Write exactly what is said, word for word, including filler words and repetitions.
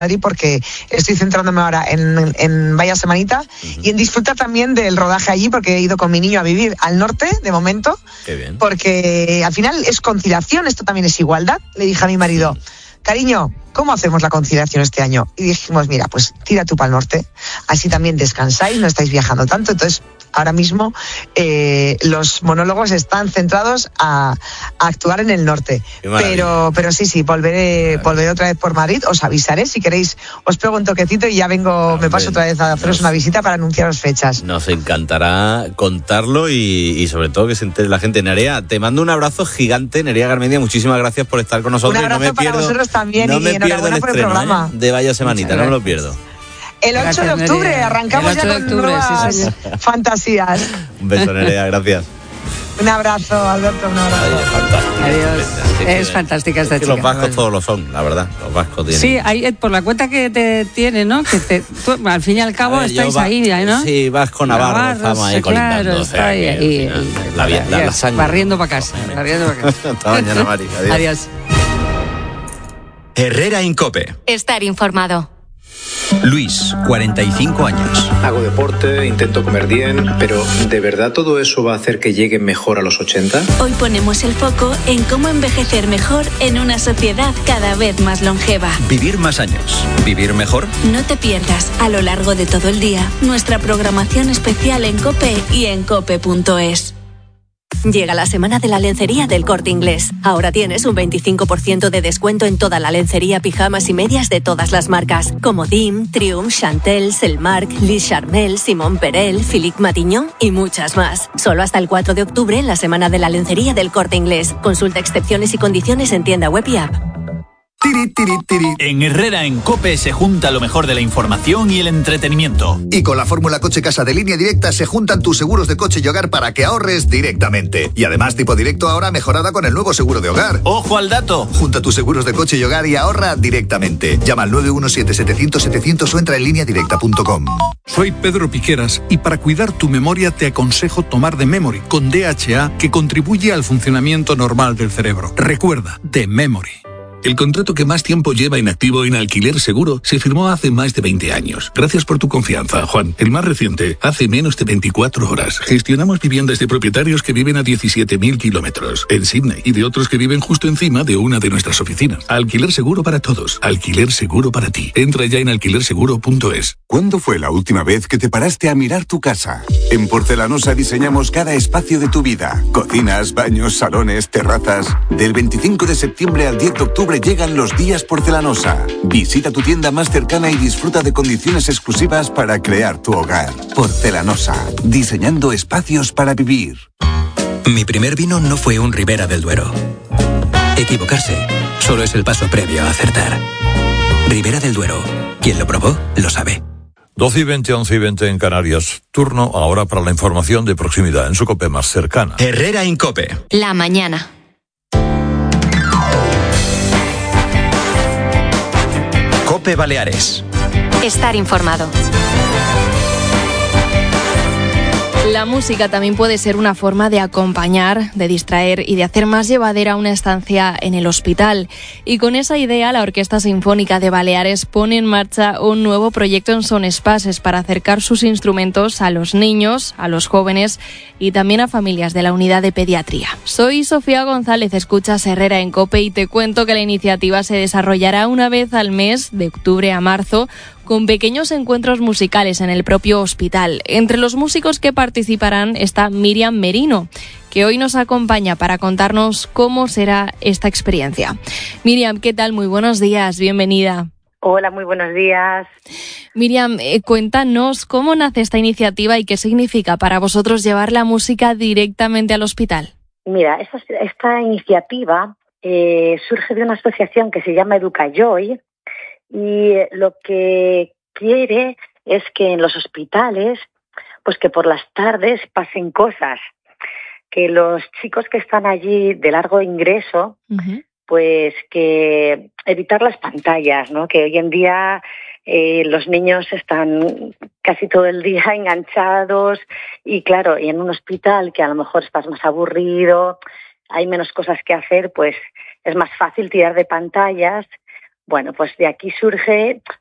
Madrid porque estoy centrándome ahora en, en vaya semanita uh-huh. y en disfrutar también del rodaje allí porque he ido con mi niño a vivir al norte de momento. Qué bien. Porque al final es conciliación, esto también es igualdad. Le dije a mi marido, cariño, ¿cómo hacemos la conciliación este año? Y dijimos, mira, pues tira tú para el norte, así también descansáis, no estáis viajando tanto. Entonces ahora mismo eh, los monólogos están centrados a, a actuar en el norte. Pero pero sí, sí, volveré, volveré otra vez por Madrid, os avisaré, si queréis os pego un toquecito y ya vengo, me paso otra vez a haceros nos, una visita para anunciaros fechas. Nos encantará contarlo y, y sobre todo que se entere la gente. Nerea, te mando un abrazo gigante, Nerea Garmendia, muchísimas gracias por estar con nosotros. Un abrazo y no me para pierdo, vosotros también no y me enhorabuena pierdo el por el estreno, programa. ¿eh? De Vaya Semanita, no me lo pierdo. El ocho Gracias, de octubre, Nerea. arrancamos El ocho ya de con octubre, nuevas sí, fantasías. Un beso, Nerea, gracias. Un abrazo, Alberto, un abrazo. Ay, es fantástica. Adiós. Es, que, es fantástica esta es que chica. Los vascos bueno. todos lo son, la verdad. Los vascos tienen. Sí, hay, por la cuenta que te tiene, ¿no? Que te, tú, al fin y al cabo ver, estáis va, ahí, ¿no? Sí, vasco Navarro, estamos ahí colindando. Claro, o sea, ahí, ahí, ahí, la, la, la, la sangre. Barriendo para casa. Barriendo para casa. Hasta mañana, Mari. Adiós. Adiós. Herrera en COPE. Estar informado. Luis, cuarenta y cinco años. Hago deporte, intento comer bien, pero ¿de verdad todo eso va a hacer que llegue mejor a los ochenta? Hoy ponemos el foco en cómo envejecer mejor en una sociedad cada vez más longeva. Vivir más años. ¿Vivir mejor? No te pierdas a lo largo de todo el día nuestra programación especial en COPE y en cope punto es. Llega la semana de la lencería del Corte Inglés. Ahora tienes un veinticinco por ciento de descuento en toda la lencería, pijamas y medias de todas las marcas, como D I M, Triumph, Chantel, Selmark, Lis Charmel, Simon Perel, Philippe Matignon y muchas más. Solo hasta el cuatro de octubre en la semana de la lencería del Corte Inglés. Consulta excepciones y condiciones en tienda web y app. Tiri, tiri, tiri. En Herrera en COPE se junta lo mejor de la información y el entretenimiento. Y con la fórmula Coche Casa de Línea Directa se juntan tus seguros de coche y hogar para que ahorres directamente. Y además tipo directo ahora mejorada con el nuevo seguro de hogar. ¡Ojo al dato! Junta tus seguros de coche y hogar y ahorra directamente. Llama al nueve uno siete, setecientos, setecientos o entra en línea directa punto com. Soy Pedro Piqueras y para cuidar tu memoria te aconsejo tomar The Memory con D H A que contribuye al funcionamiento normal del cerebro. Recuerda, The Memory. El contrato que más tiempo lleva inactivo en Alquiler Seguro se firmó hace más de veinte años. Gracias por tu confianza, Juan. El más reciente, hace menos de veinticuatro horas. Gestionamos viviendas de propietarios que viven a diecisiete mil kilómetros en Sydney y de otros que viven justo encima de una de nuestras oficinas. Alquiler Seguro para todos. Alquiler Seguro para ti. Entra ya en alquiler seguro punto es. ¿Cuándo fue la última vez que te paraste a mirar tu casa? En Porcelanosa diseñamos cada espacio de tu vida. Cocinas, baños, salones, terrazas. Del veinticinco de septiembre al diez de octubre llegan los días Porcelanosa. Visita tu tienda más cercana y disfruta de condiciones exclusivas para crear tu hogar. Porcelanosa, diseñando espacios para vivir. Mi primer vino no fue un Ribera del Duero. Equivocarse solo es el paso previo a acertar. Ribera del Duero, quien lo probó, lo sabe. doce y veinte, once y veinte en Canarias. Turno ahora para la información de proximidad en su COPE más cercana. Herrera en COPE. La mañana. COPE Baleares. Estar informado. La música también puede ser una forma de acompañar, de distraer y de hacer más llevadera una estancia en el hospital. Y con esa idea, la Orquesta Sinfónica de Baleares pone en marcha un nuevo proyecto en Son Espases para acercar sus instrumentos a los niños, a los jóvenes y también a familias de la unidad de pediatría. Soy Sofía González, escuchas Herrera en COPE y te cuento que la iniciativa se desarrollará una vez al mes, de octubre a marzo, con pequeños encuentros musicales en el propio hospital. Entre los músicos que participarán está Miriam Merino, que hoy nos acompaña para contarnos cómo será esta experiencia. Miriam, ¿qué tal? Muy buenos días, bienvenida. Hola, muy buenos días. Miriam, eh, cuéntanos cómo nace esta iniciativa y qué significa para vosotros llevar la música directamente al hospital. Mira, esta, esta iniciativa eh, surge de una asociación que se llama EducaJoy, y lo que quiere es que en los hospitales, pues que por las tardes pasen cosas, que los chicos que están allí de largo ingreso, uh-huh. pues que evitar las pantallas, ¿no? Que hoy en día eh, los niños están casi todo el día enganchados y claro, y en un hospital que a lo mejor estás más aburrido, hay menos cosas que hacer, pues es más fácil tirar de pantallas. Bueno, pues de aquí surge